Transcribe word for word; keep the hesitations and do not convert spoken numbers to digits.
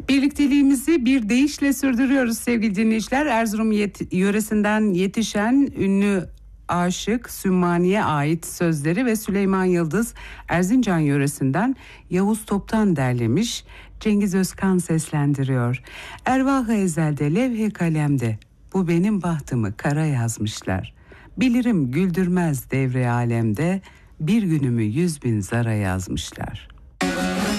Birlikteliğimizi bir deyişle sürdürüyoruz sevgili dinleyiciler. Erzurum yet- yöresinden yetişen ünlü aşık Sümmani'ye ait sözleri ve Süleyman Yıldız Erzincan yöresinden Yavuz Top'tan derlemiş, Cengiz Özkan seslendiriyor. Ervah-ı ezelde levh-i kalemde bu benim bahtımı kara yazmışlar. Bilirim güldürmez devre alemde bir günümü yüz bin zara yazmışlar.